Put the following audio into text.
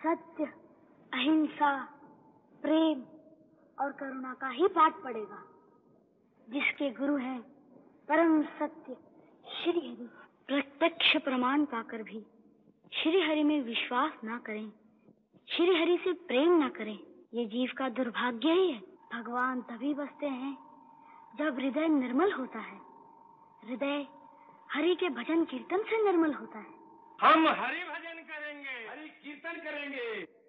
सत्य, अहिंसा, प्रेम और करुणा का ही पाठ पढ़ेगा, जिसके गुरु हैं परम सत्य श्री हरि। प्रत्यक्ष प्रमाण पाकर भी श्री हरि में विश्वास ना करें, श्री हरि से प्रेम ना करें, ये जीव का दुर्भाग्य ही है। भगवान तभी बसते हैं जब हृदय निर्मल होता है। हृदय हरि के भजन कीर्तन से निर्मल होता है। हम हरि भजन करेंगे, हरि कीर्तन करेंगे।